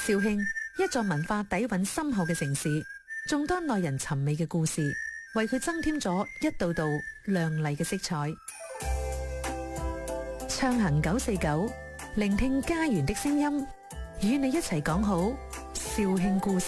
肇慶，一座文化底蘊深厚嘅城市，眾多耐人尋味嘅故事，為佢增添咗一道道亮麗嘅色彩。暢行949，聆聽家園的聲音，與你一齊講好肇慶故事。